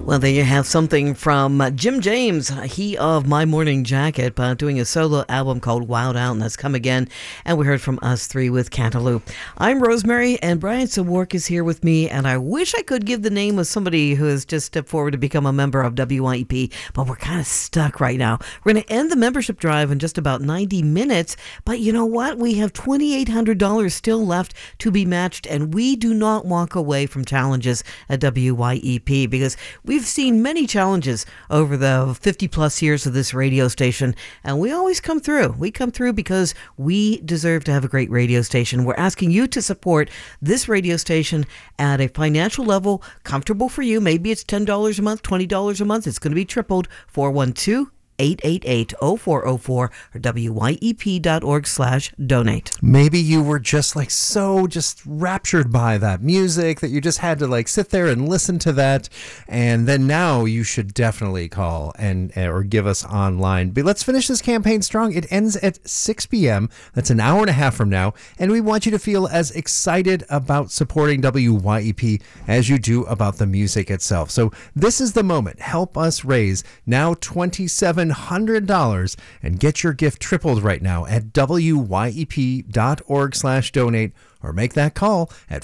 Well, there you have something from Jim James, he of My Morning Jacket, doing a solo album called Wild Out, and that's Come Again. And we heard from Us Three with Cantaloupe. I'm Rosemary, and Brian Sawark is here with me, and I wish I could give the name of somebody who has just stepped forward to become a member of WYEP, but we're kind of stuck right now. We're going to end the membership drive in just about 90 minutes, but you know what? We have $2,800 still left to be matched, and we do not walk away from challenges at WYEP because we've seen many challenges over the 50 plus years of this radio station, and we always come through. We come through because we deserve to have a great radio station. We're asking you to support this radio station at a financial level comfortable for you. Maybe it's $10 a month, $20 a month. It's going to be tripled. 412-888-0404 or wyep.org/donate. Maybe you were just raptured by that music that you just had to sit there and listen to that, and then now you should definitely call and or give us online. But let's finish this campaign strong. It ends at 6 p.m. That's an hour and a half from now, and we want you to feel as excited about supporting WYEP as you do about the music itself. So this is the moment. Help us raise now $2,700 and get your gift tripled right now at wyep.org/donate, or make that call at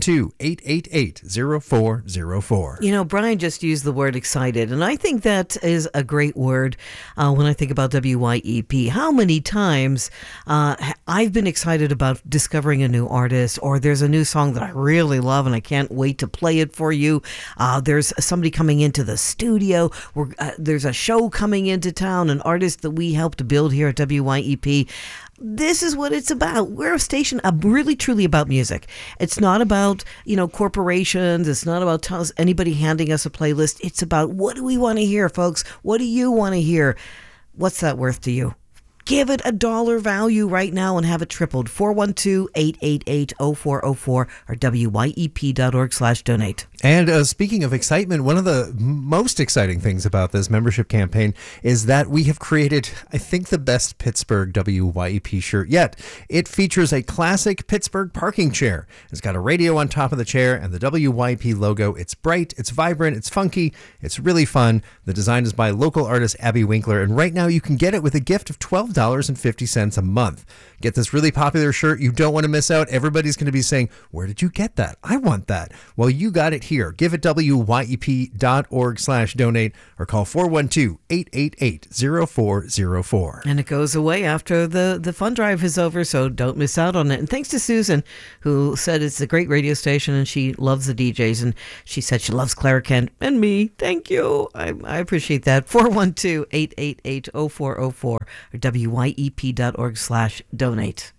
412-888-0404. You know, Brian just used the word excited, and I think that is a great word when I think about WYEP. How many times I've been excited about discovering a new artist, or there's a new song that I really love and I can't wait to play it for you. There's somebody coming into the studio. There's a show coming into town, an artist that we helped to build here at WYEP. This is what it's about. We're a station really truly about music. It's not about, corporations. It's not about anybody handing us a playlist. It's about, what do we want to hear, folks? What do you want to hear? What's that worth to you? Give it a dollar value right now and have it tripled. 412-888-0404 or wyep.org/donate. And speaking of excitement, one of the most exciting things about this membership campaign is that we have created, I think, the best Pittsburgh WYEP shirt yet. It features a classic Pittsburgh parking chair. It's got a radio on top of the chair and the WYEP logo. It's bright, it's vibrant, it's funky, it's really fun. The design is by local artist Abby Winkler, and right now you can get it with a gift of $12.50 a month. Get this really popular shirt. You don't want to miss out. Everybody's going to be saying, where did you get that? I want that. Well, you got it here. Give it wyep.org/donate or call 412-888-0404. And it goes away after the fund drive is over, so don't miss out on it. And thanks to Susan, who said it's a great radio station and she loves the DJs, and she said she loves Clara Kent and me. Thank you. I appreciate that. 412-888-0404 or wyep.org/donate.